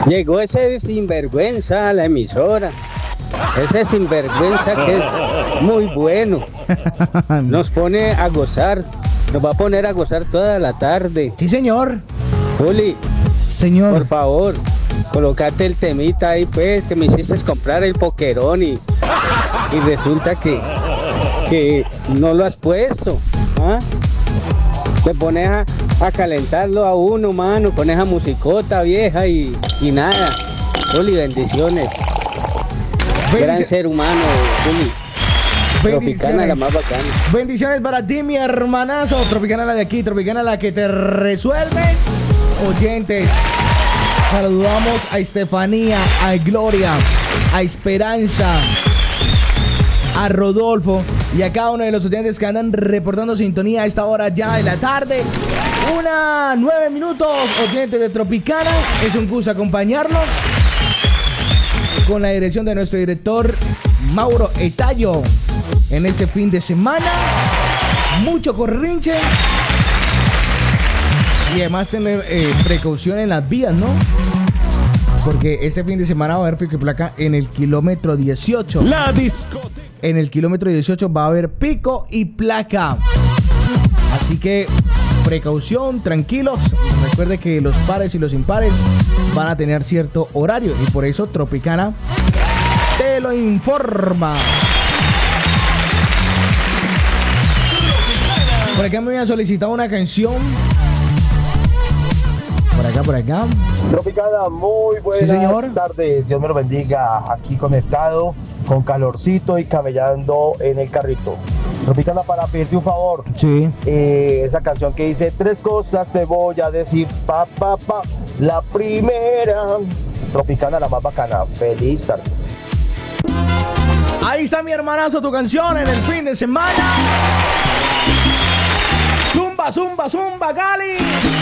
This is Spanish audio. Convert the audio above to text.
Llegó ese sinvergüenza a la emisora. Ese sinvergüenza que es muy bueno. Nos pone a gozar. Nos va a poner a gozar toda la tarde. Sí, señor. Juli, Señor. por favor, colocate el temita ahí, pues, que me hiciste comprar el pokerón y resulta que no lo has puesto. ¿Ah? Te pones a calentarlo a uno, mano, con esa musicota vieja y nada. Juli, bendiciones. Gran ser humano, Juli. Tropicana, la más bacana. Bendiciones para ti, mi hermanazo. Tropicana, la de aquí, Tropicana, la que te resuelve. Oyentes, saludamos a Estefanía, a Gloria, a Esperanza, a Rodolfo y a cada uno de los oyentes que andan reportando sintonía a esta hora ya de la tarde. 9 minutos, oyentes de Tropicana. Es un gusto acompañarnos con la dirección de nuestro director Mauro Etayo en este fin de semana. Mucho corrinche y además tener precaución en las vías, ¿no? Porque este fin de semana va a haber pico y placa en el kilómetro 18. La discoteca. En el kilómetro 18 va a haber pico y placa. Así que precaución, tranquilos. Recuerde que los pares y los impares van a tener cierto horario y por eso Tropicana te lo informa. Por acá me habían solicitado una canción. Por acá. Tropicana, muy buenas tardes. Dios me lo bendiga. Aquí conectado, con calorcito y camellando en el carrito. Tropicana, para pedirte un favor. Sí. Esa canción que dice 3 cosas te voy a decir, pa. La primera, Tropicana, la más bacana. Feliz tarde. Ahí está, mi hermanazo, tu canción en el fin de semana. Zumba, Gali.